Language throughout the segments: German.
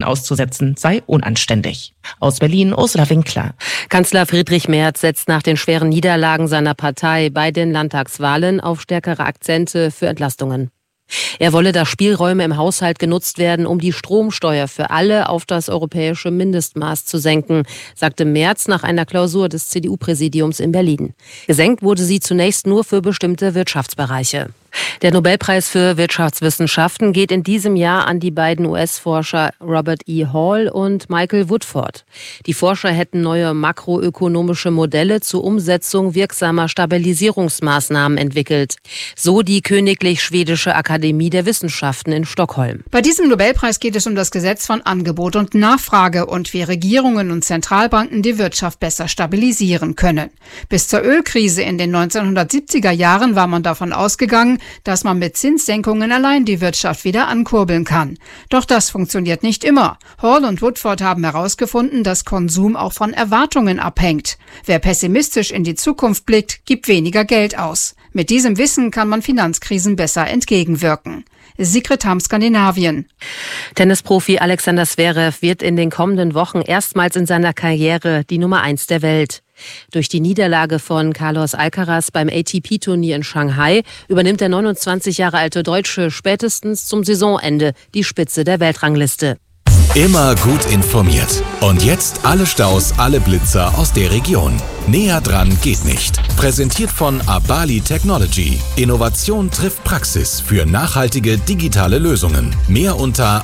auszusetzen sei unanständig. Aus Berlin Ursula Winkler. Kanzler Friedrich Merz setzt nach den schweren Niederlagen seiner Partei bei den Landtagswahlen auf stärkere Akzente für Entlastungen. Er wolle, dass Spielräume im Haushalt genutzt werden, um die Stromsteuer für alle auf das europäische Mindestmaß zu senken, sagte Merz nach einer Klausur des CDU-Präsidiums in Berlin. Gesenkt wurde sie zunächst nur für bestimmte Wirtschaftsbereiche. Der Nobelpreis für Wirtschaftswissenschaften geht in diesem Jahr an die beiden US-Forscher Robert E. Hall und Michael Woodford. Die Forscher hätten neue makroökonomische Modelle zur Umsetzung wirksamer Stabilisierungsmaßnahmen entwickelt. So die Königlich Schwedische Akademie der Wissenschaften in Stockholm. Bei diesem Nobelpreis geht es um das Gesetz von Angebot und Nachfrage und wie Regierungen und Zentralbanken die Wirtschaft besser stabilisieren können. Bis zur Ölkrise in den 1970er Jahren war man davon ausgegangen, dass man mit Zinssenkungen allein die Wirtschaft wieder ankurbeln kann. Doch das funktioniert nicht immer. Hall und Woodford haben herausgefunden, dass Konsum auch von Erwartungen abhängt. Wer pessimistisch in die Zukunft blickt, gibt weniger Geld aus. Mit diesem Wissen kann man Finanzkrisen besser entgegenwirken. Sigrid Hamm, Skandinavien. Tennisprofi Alexander Zverev wird in den kommenden Wochen erstmals in seiner Karriere die Nummer 1 der Welt. Durch die Niederlage von Carlos Alcaraz beim ATP-Turnier in Shanghai übernimmt der 29 Jahre alte Deutsche spätestens zum Saisonende die Spitze der Weltrangliste. Immer gut informiert. Und jetzt alle Staus, alle Blitzer aus der Region. Näher dran geht nicht. Präsentiert von Abali Technology. Innovation trifft Praxis für nachhaltige digitale Lösungen. Mehr unter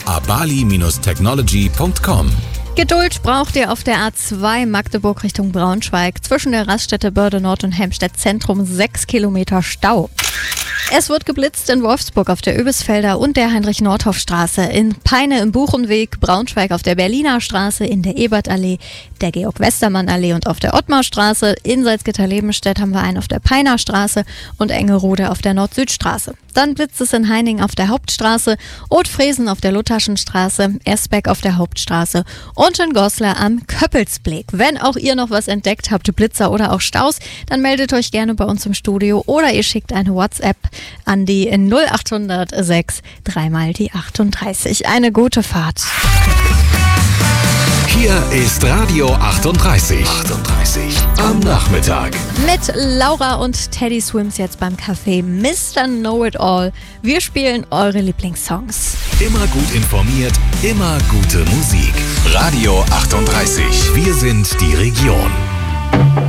abali-technology.com. Geduld braucht ihr auf der A2 Magdeburg Richtung Braunschweig. Zwischen der Raststätte Börde Nord und Helmstedt Zentrum 6 Kilometer Stau. Es wird geblitzt in Wolfsburg auf der Öbisfelder und der Heinrich-Nordhoff-Straße, in Peine im Buchenweg, Braunschweig auf der Berliner Straße, in der Ebertallee, der Georg-Westermann-Allee und auf der Ottmarstraße. In Salzgitter-Lebenstedt haben wir einen auf der Peiner Straße und Engerode auf der Nord-Süd-Straße. Dann blitzt es in Heining auf der Hauptstraße, Othfriesen auf der Lutherschen Straße, Esbeck auf der Hauptstraße und in Goslar am Köppelsblick. Wenn auch ihr noch was entdeckt habt, Blitzer oder auch Staus, dann meldet euch gerne bei uns im Studio oder ihr schickt eine WhatsApp an die 0800 6 3 mal die 38. Eine gute Fahrt. Hier ist Radio 38 am Nachmittag. Mit Laura und Teddy Swims jetzt beim Café Mr. Know-It-All. Wir spielen eure Lieblingssongs. Immer gut informiert, immer gute Musik. Radio 38. Wir sind die Region.